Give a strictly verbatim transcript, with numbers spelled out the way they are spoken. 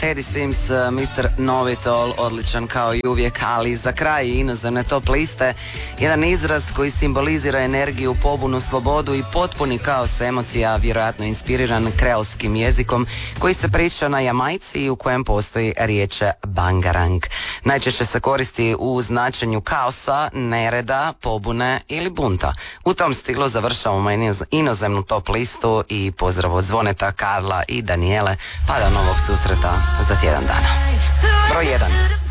Teddy Swims, mister Know-It-All, odličan kao i uvijek, ali za kraj inozemne top liste jedan izraz koji simbolizira energiju, pobunu, slobodu i potpuni kaos emocija, vjerojatno inspiriran kreolskim jezikom koji se priča na Jamajci i u kojem postoji riječ bangarang. Najčešće se koristi u značenju kaosa, nereda, pobune ili bunta. U tom stilu završavamo inozemnu top listu i pozdrav od Zvoneta, Karla i Danijele, pa do novog susreta za tjedan dana. Broj jedan.